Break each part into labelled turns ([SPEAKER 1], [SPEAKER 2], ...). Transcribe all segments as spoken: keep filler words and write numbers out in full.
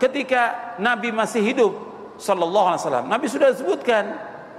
[SPEAKER 1] ketika Nabi masih hidup sallallahu alaihi wasallam, Nabi sudah sebutkan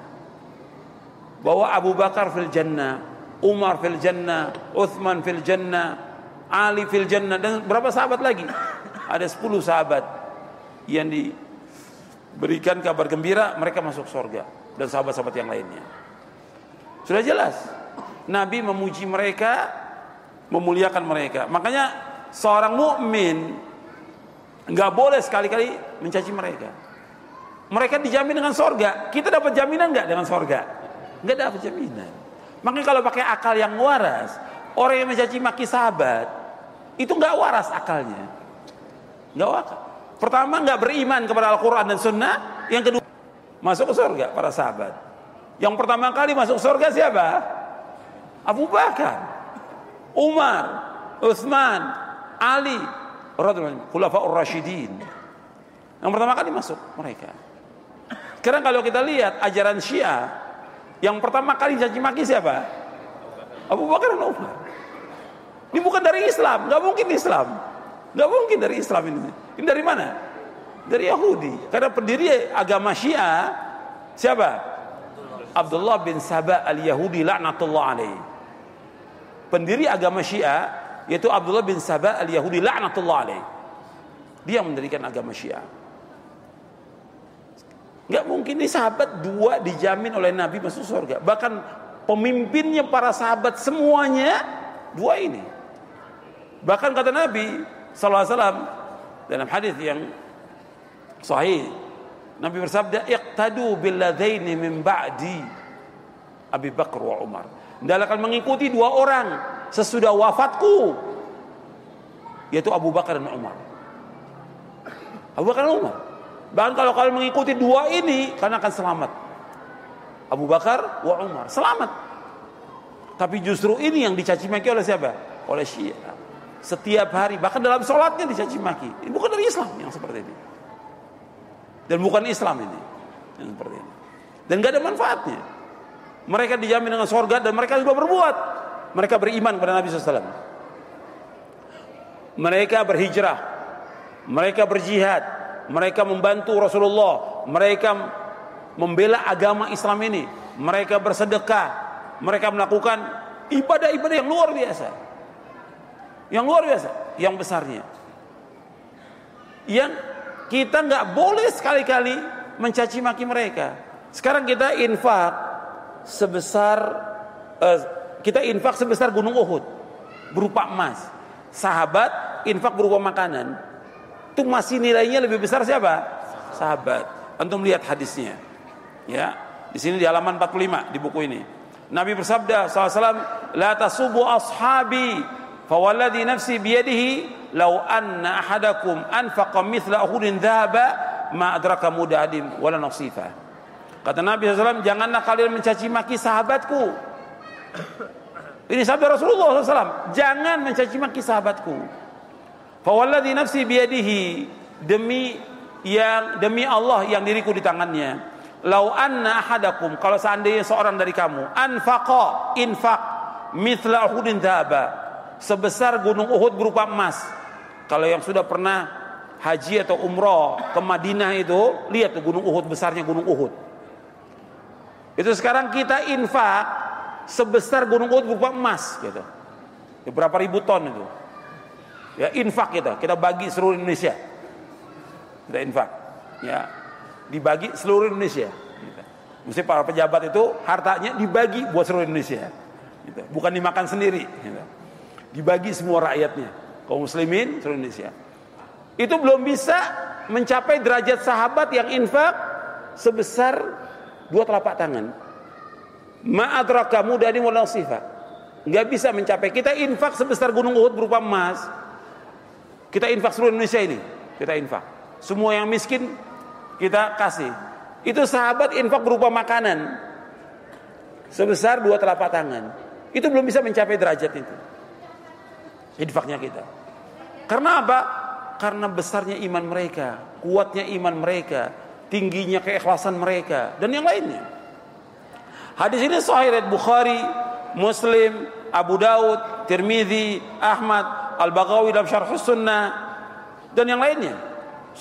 [SPEAKER 1] bahwa Abu Bakar fil jannah, Umar fil jannah, Uthman fil jannah, Ali fil jannah, dan berapa sahabat lagi? Ada sepuluh sahabat yang diberikan kabar gembira mereka masuk surga, dan sahabat-sahabat yang lainnya. Sudah jelas Nabi memuji mereka, memuliakan mereka. Makanya seorang mukmin enggak boleh sekali-kali mencaci mereka. Mereka dijamin dengan surga. Kita dapat jaminan enggak dengan surga? Enggak dapat jaminan. Makanya kalau pakai akal yang waras, orang yang mencaci maki sahabat itu enggak waras akalnya. Enggak waras. Pertama, enggak beriman kepada Al-Quran dan Sunnah. Yang kedua, masuk ke surga para sahabat. Yang pertama kali masuk surga siapa? Abu Bakar, Umar, Utsman, Ali, Khulafaur Rasyidin. Yang pertama kali masuk mereka. Sekarang kalau kita lihat ajaran Syiah, yang pertama kali caci maki siapa? Abu Bakar dan Umar. Ini bukan dari Islam, nggak mungkin Islam, nggak mungkin dari Islam ini. Ini dari mana? Dari Yahudi. Karena pendiri agama Syiah siapa? Abdullah bin Saba al-Yahudi laknatullah alaih. Pendiri agama Syiah yaitu Abdullah bin Saba al-Yahudi laknatullah alaih. Dia yang mendirikan agama Syiah. Enggak mungkin ini sahabat dua dijamin oleh Nabi masuk surga. Bahkan pemimpinnya para sahabat semuanya dua ini. Bahkan kata Nabi sallallahu alaihi wasallam dalam hadis yang sahih, Nabi bersabda, "Iqtadu billadaini min ba'di Abi Bakar wa Umar." Hendaklah akan mengikuti dua orang sesudah wafatku, yaitu Abu Bakar dan Umar. Abu Bakar dan Umar. Bahkan kalau kalian mengikuti dua ini, kalian akan selamat. Abu Bakar wa Umar selamat. Tapi justru ini yang dicaci maki oleh siapa? Oleh Syiah. Setiap hari, bahkan dalam sholatnya dicaci maki. Ini bukan dari Islam yang seperti ini. Dan bukan Islam ini yang seperti ini. Dan gak ada manfaatnya. Mereka dijamin dengan surga dan mereka juga berbuat. Mereka beriman kepada Nabi shallallahu alaihi wasallam. Mereka berhijrah. Mereka berjihad. Mereka membantu Rasulullah. Mereka membela agama Islam ini. Mereka bersedekah. Mereka melakukan ibadah-ibadah yang luar biasa. Yang luar biasa, yang besarnya. Yang kita nggak boleh sekali-kali mencaci maki mereka. Sekarang kita infak sebesar uh, kita infak sebesar gunung Uhud berupa emas. Sahabat infak berupa makanan. Itu masih nilainya lebih besar siapa? Sahabat. Antum lihat hadisnya. Ya, di sini di halaman empat puluh lima di buku ini. Nabi bersabda sallallahu alaihi wasallam, "La tasubu ashabi, fawalladhi nafsi biyadihi law anna ahadakum anfaqa mithla uhudin dhahaba ma adraka mudadim wala nasifa." Kata Nabi sallallahu alaihi wasallam, janganlah kalian mencaci maki sahabatku. Ini sabda Rasulullah sallallahu alaihi wasallam, jangan mencaci maki sahabatku. Fawalladhi nafsi biyadihi, demi yang demi Allah yang diriku di tangannya. Lau anna ahadakum, kalau seandainya seorang dari kamu anfaqa, infak mithla uhudin dhahaba, sebesar gunung Uhud berupa emas. Kalau yang sudah pernah haji atau umrah ke Madinah itu, lihat tuh gunung Uhud, besarnya gunung Uhud. Itu sekarang kita infak sebesar gunung Uhud berupa emas gitu. Ya, berapa ribu ton itu. Ya, infak kita, kita bagi seluruh Indonesia. Kita infak. Ya, dibagi seluruh Indonesia. Gitu. Mesti para pejabat itu hartanya dibagi buat seluruh Indonesia. Gitu. Bukan dimakan sendiri. Gitu. Dibagi semua rakyatnya, kaum muslimin seluruh Indonesia. Itu belum bisa mencapai derajat sahabat yang infak sebesar dua telapak tangan. Ma'adraka mudani wal nasifa. Enggak bisa mencapai. Kita infak sebesar gunung Uhud berupa emas. Kita infak seluruh Indonesia ini. Kita infak. Semua yang miskin kita kasih. Itu sahabat infak berupa makanan sebesar dua telapak tangan. Itu belum bisa mencapai derajat itu. Infaknya kita. Karena apa? Karena besarnya iman mereka, kuatnya iman mereka, tingginya keikhlasan mereka, dan yang lainnya. Hadis ini sahih riwayat Bukhari, Muslim, Abu Daud, Tirmidzi, Ahmad, Al-Baghawi dalam Syarh Sunnah, dan yang lainnya.